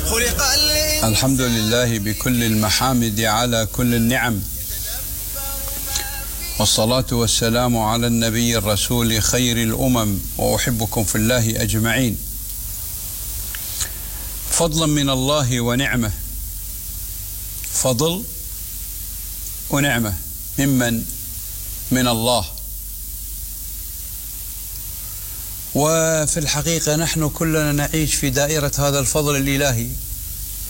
الحمد لله بكل المحامد على كل النعم، والصلاة والسلام على النبي الرسول خير الأمم، وأحبكم في الله أجمعين. فضلا من الله ونعمة، فضل ونعمة من الله. وفي الحقيقة نحن كلنا نعيش في دائرة هذا الفضل الإلهي،